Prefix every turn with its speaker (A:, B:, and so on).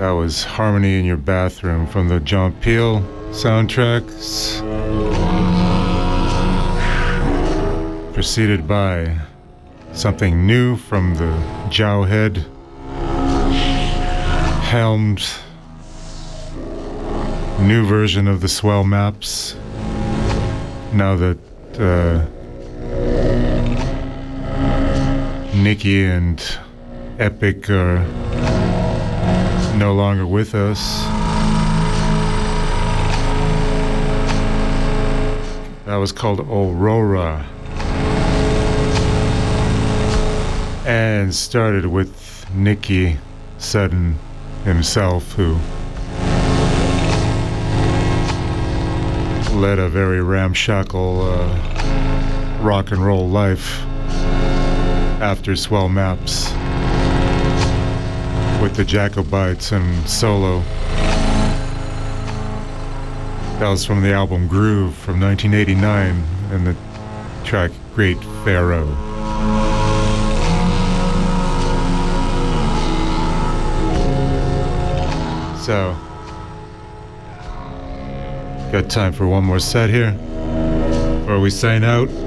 A: That was Harmony in Your Bathroom from the John Peel soundtracks. Preceded by something new from the Jowhead helmed new version of the Swell Maps. Now that Nikki and Epic are no longer with us. That was called Aurora. And started with Nikki Sudden himself, who led a very ramshackle rock and roll life after Swell Maps with the Jacobites and solo. That was from the album Groove from 1989 and the track Great Pharaoh. So, got time for one more set here before we sign out.